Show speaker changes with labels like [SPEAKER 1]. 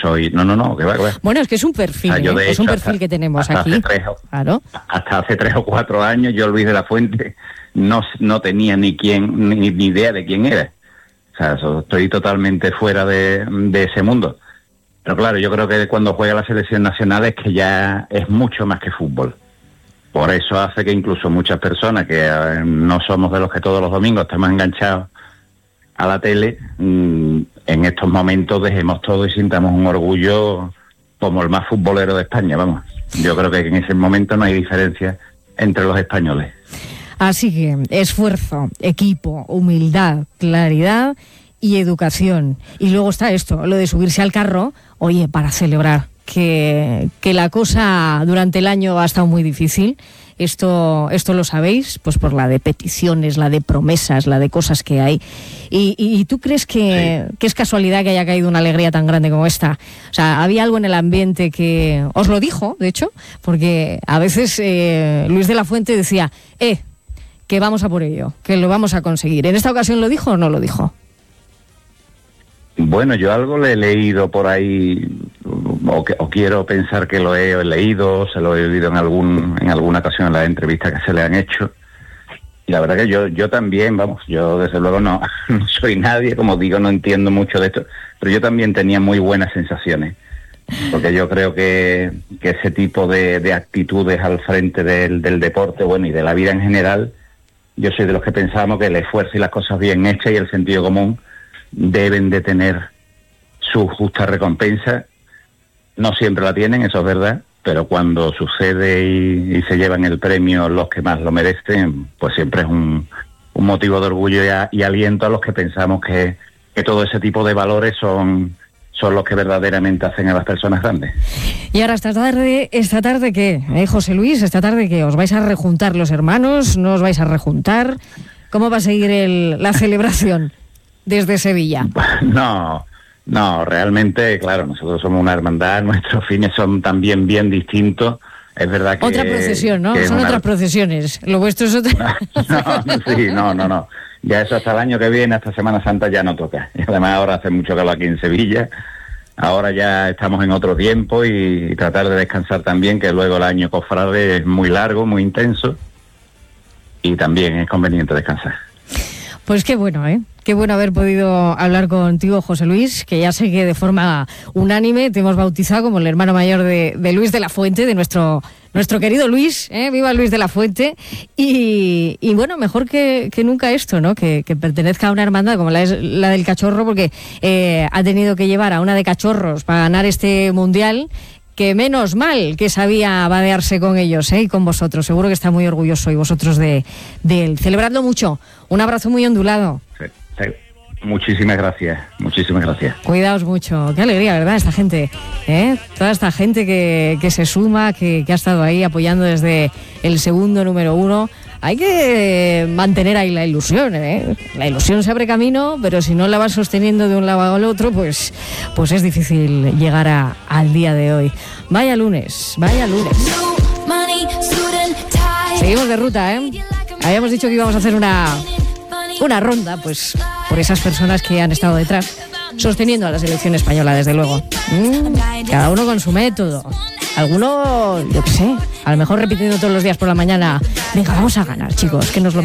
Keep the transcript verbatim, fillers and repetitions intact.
[SPEAKER 1] soy... No, no, no, que va, que va.
[SPEAKER 2] Bueno, es que es un perfil, o sea, ¿eh? Es un perfil hasta, que tenemos
[SPEAKER 1] hasta
[SPEAKER 2] aquí.
[SPEAKER 1] Hace tres,
[SPEAKER 2] claro.
[SPEAKER 1] Hasta hace tres o cuatro años yo, Luis de la Fuente, no, no tenía ni quién ni, ni idea de quién era. O sea, estoy totalmente fuera de, de ese mundo. Pero claro, yo creo que cuando juega la selección nacional es que ya es mucho más que fútbol. Por eso hace que incluso muchas personas que eh, no somos de los que todos los domingos estamos enganchados a la tele, mmm, en estos momentos dejemos todo y sintamos un orgullo como el más futbolero de España, vamos. Yo creo que en ese momento no hay diferencia entre los españoles.
[SPEAKER 2] Así que esfuerzo, equipo, humildad, claridad y educación. Y luego está esto, lo de subirse al carro, oye, para celebrar que, que la cosa durante el año ha estado muy difícil. Esto, esto lo sabéis, pues por la de peticiones, la de promesas, la de cosas que hay. ¿Y, y, y tú crees que, sí. que es casualidad que haya caído una alegría tan grande como esta? O sea, había algo en el ambiente que... Os lo dijo, de hecho, porque a veces eh, Luis de la Fuente decía, eh, que vamos a por ello, que lo vamos a conseguir. ¿En esta ocasión lo dijo o no lo dijo?
[SPEAKER 1] Bueno, yo algo le he leído por ahí, o, que, o quiero pensar que lo he leído, se lo he oído en algún en alguna ocasión en las entrevistas que se le han hecho. Y la verdad que yo yo también, vamos, yo desde luego no, no soy nadie, como digo, no entiendo mucho de esto, pero yo también tenía muy buenas sensaciones. Porque yo creo que, que ese tipo de, de actitudes al frente del, del deporte, bueno, y de la vida en general, yo soy de los que pensamos que el esfuerzo y las cosas bien hechas y el sentido común deben de tener su justa recompensa. No siempre la tienen, eso es verdad, pero cuando sucede y, y se llevan el premio los que más lo merecen, pues siempre es un, un motivo de orgullo y, a, y aliento a los que pensamos que, que todo ese tipo de valores son, son los que verdaderamente hacen a las personas grandes.
[SPEAKER 2] Y ahora esta tarde, ¿esta tarde qué? ¿Eh, José Luis? ¿Esta tarde qué? ¿Os vais a rejuntar los hermanos? ¿No os vais a rejuntar? ¿Cómo va a seguir el, la celebración desde Sevilla?
[SPEAKER 1] No, no, realmente, claro, nosotros somos una hermandad, nuestros fines son también bien distintos. Es verdad que...
[SPEAKER 2] Otra procesión, ¿no? Son una... otras procesiones. Lo vuestro es otra...
[SPEAKER 1] No, no, sí, no, no, no. Ya eso hasta el año que viene, hasta Semana Santa ya no toca. Y además ahora hace mucho calor aquí en Sevilla. Ahora ya estamos en otro tiempo y, y tratar de descansar también, que luego el año cofrade es muy largo, muy intenso. Y también es conveniente descansar.
[SPEAKER 2] Pues qué bueno, ¿eh? Qué bueno haber podido hablar contigo, José Luis, que ya sé que de forma unánime te hemos bautizado como el hermano mayor de, de Luis de la Fuente, de nuestro nuestro querido Luis, ¿eh? Viva Luis de la Fuente. Y, y bueno, mejor que, que nunca esto, ¿no? Que, que pertenezca a una hermandad como la, es, la del Cachorro, porque eh, ha tenido que llevar a una de Cachorros para ganar este Mundial, que menos mal que sabía vadearse con ellos, ¿eh? Y con vosotros. Seguro que está muy orgulloso y vosotros de, de él. Celebradlo mucho. Un abrazo muy ondulado.
[SPEAKER 1] Sí, sí. Muchísimas gracias, muchísimas gracias.
[SPEAKER 2] Cuidaos mucho. Qué alegría, ¿verdad? Esta gente, ¿eh? Toda esta gente que, que se suma, que, que ha estado ahí apoyando desde el segundo número uno. Hay que mantener ahí la ilusión, ¿eh? La ilusión se abre camino, pero si no la vas sosteniendo de un lado al otro, pues, pues es difícil llegar a, al día de hoy. Vaya lunes, vaya lunes. Seguimos de ruta, ¿eh? Habíamos dicho que íbamos a hacer una, una ronda, pues, por esas personas que han estado detrás, sosteniendo a la selección española, desde luego. Mm, cada uno con su método. Alguno, yo qué sé, a lo mejor repitiendo todos los días por la mañana, venga, vamos a ganar, chicos, que nos lo